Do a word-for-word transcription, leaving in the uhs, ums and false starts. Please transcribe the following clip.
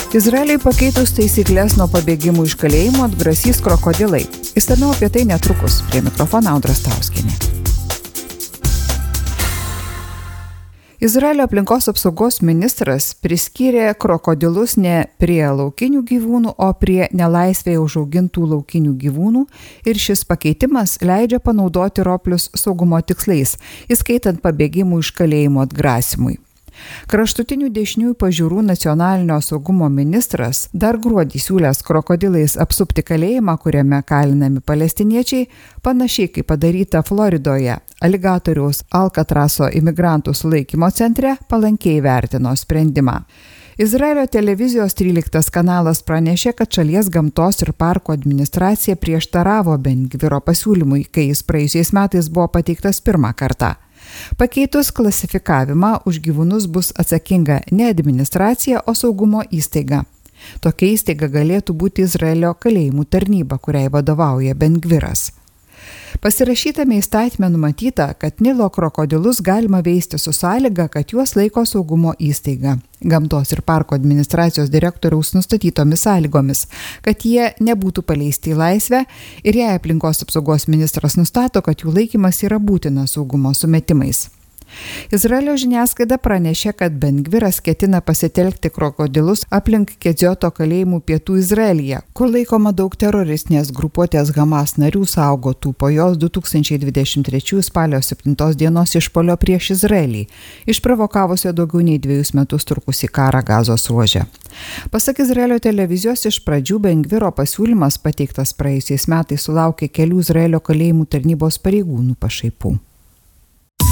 Izraeliui pakeitus taisyklės nuo pabėgimų iš kalėjimo atgrasys krokodilai. Išsamiau apie tai netrukus. Prie mikrofono Audra Stauskienė. Izraelio aplinkos apsaugos ministras priskyrė krokodilus ne prie laukinių gyvūnų, o prie nelaisvėje užaugintų laukinių gyvūnų ir šis pakeitimas leidžia panaudoti roplius saugumo tikslais, įskaitant pabėgimų iš kalėjimo atgrasimui. Kraštutinių dešiniųjų pažiūrų nacionalinio saugumo ministras dar gruodį siūlęs krokodilais apsupti kalėjimą, kuriame kalinami palestiniečiai, panašiai kaip padaryta Floridoje, aligatoriaus Alkatraso imigrantų sulaikymo centre, palankiai vertino sprendimą. Izraelio televizijos tryliktas kanalas pranešė, kad šalies gamtos ir parko administracija prieštaravo Ben-Gviro pasiūlymui, kai jis praėjusiais metais buvo pateiktas pirmą kartą. Pakeitus klasifikavimą už gyvūnus bus atsakinga ne administracija, o saugumo įstaiga. Tokia įstaiga galėtų būti Izraelio kalėjimų tarnyba, kuriai vadovauja Ben-Gviras. Pasirašytame įstatyme numatyta, kad Nilo krokodilus galima veisti su sąlyga, kad juos laiko saugumo įstaiga, gamtos ir parko administracijos direktoriaus nustatytomis sąlygomis, kad jie nebūtų paleisti į laisvę ir jei aplinkos apsaugos ministras nustato, kad jų laikymas yra būtinas saugumo sumetimais. Izraelio žiniasklaida pranešė, kad Ben-Gviras ketina pasitelkti krokodilus aplink Kedzioto kalėjimų pietų Izraelyje, kur laikoma daug teroristinės grupuotės Hamas narių saugotų po jos du tūkstančiai dvidešimt trečiųjų spalio septintos dienos išpuolio prieš Izraelį, išprovokavusio daugiau nei dviejus metus trukusį karą Gazos ruože. Pasak Izraelio televizijos, iš pradžių Ben-Gviro pasiūlymas pateiktas praėjusiais metais sulaukė kelių Izraelio kalėjimų tarnybos pareigūnų pašaipų.